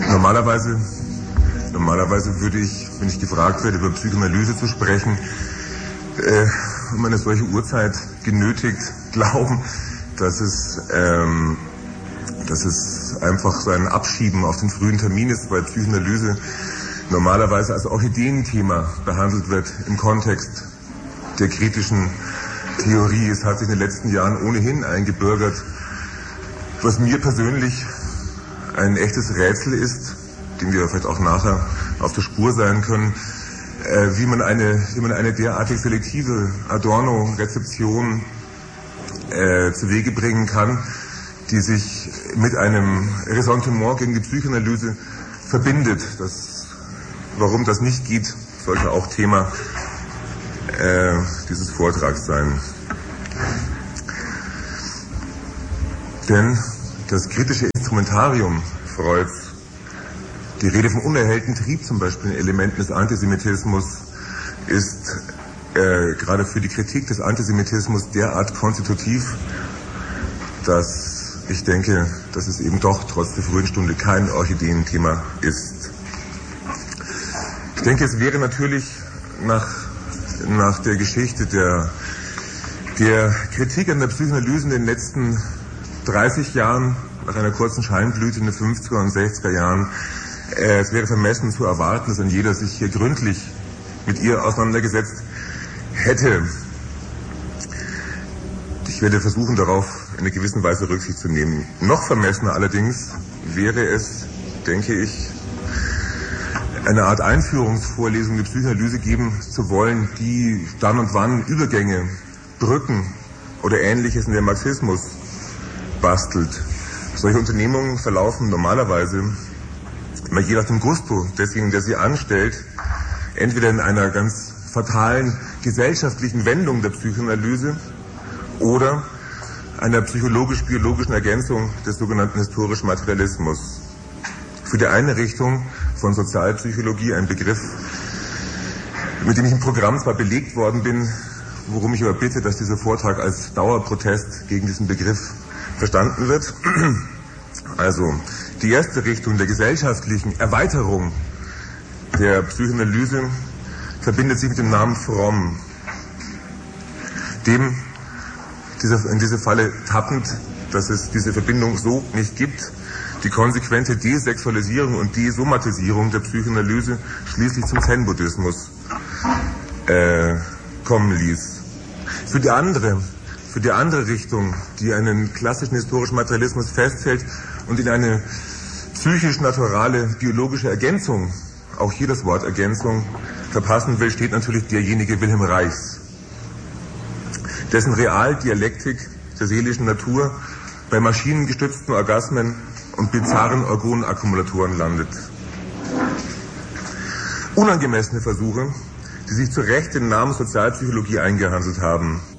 Normalerweise würde ich, wenn ich gefragt werde, über Psychoanalyse zu sprechen, um eine solche Uhrzeit genötigt glauben, dass es einfach so ein Abschieben auf den frühen Termin ist, weil Psychoanalyse normalerweise als Orchideenthema behandelt wird im Kontext der kritischen Theorie. Es hat sich in den letzten Jahren ohnehin eingebürgert, was mir persönlich ein echtes Rätsel ist, dem wir vielleicht auch nachher auf der Spur sein können, wie man eine derartig selektive Adorno-Rezeption zu Wege bringen kann, die sich mit einem Ressentiment gegen die Psychoanalyse verbindet. Warum das nicht geht, sollte auch Thema dieses Vortrags sein. Denn das kritische Instrumentarium Freuds, die Rede vom unerhellten Trieb zum Beispiel in Elementen des Antisemitismus, ist gerade für die Kritik des Antisemitismus derart konstitutiv, dass ich denke, dass es eben doch trotz der frühen Stunde kein Orchideenthema ist. Ich denke, es wäre natürlich nach der Geschichte der Kritik an der Psychoanalyse in den letzten 30 Jahren, nach einer kurzen Scheinblüte in den 50er und 60er Jahren, es wäre vermessen zu erwarten, dass ein jeder sich hier gründlich mit ihr auseinandergesetzt hätte. Ich werde versuchen, darauf in einer gewissen Weise Rücksicht zu nehmen. Noch vermessener allerdings wäre es, denke ich, eine Art Einführungsvorlesung der Psychoanalyse geben zu wollen, die dann und wann Übergänge, Brücken oder Ähnliches in den Marxismus bastelt. Solche Unternehmungen verlaufen normalerweise, immer je nach dem Gusto desjenigen, der sie anstellt, entweder in einer ganz fatalen gesellschaftlichen Wendung der Psychoanalyse oder einer psychologisch-biologischen Ergänzung des sogenannten historischen Materialismus. Für die eine Richtung von Sozialpsychologie ein Begriff, mit dem ich im Programm zwar belegt worden bin, worum ich aber bitte, dass dieser Vortrag als Dauerprotest gegen diesen Begriff verstanden wird. Also die erste Richtung der gesellschaftlichen Erweiterung der Psychoanalyse verbindet sich mit dem Namen Fromm, dem in diese Falle tappend, dass es diese Verbindung so nicht gibt, die konsequente Desexualisierung und Desomatisierung der Psychoanalyse schließlich zum Zen-Buddhismus kommen ließ. Für die andere Richtung, die einen klassischen historischen Materialismus festhält und in eine psychisch-naturale biologische Ergänzung, auch hier das Wort Ergänzung, verpassen will, steht natürlich derjenige Wilhelm Reichs, dessen Realdialektik der seelischen Natur bei maschinengestützten Orgasmen und bizarren Organakkumulatoren landet. Unangemessene Versuche, die sich zu Recht den Namen Sozialpsychologie eingehandelt haben,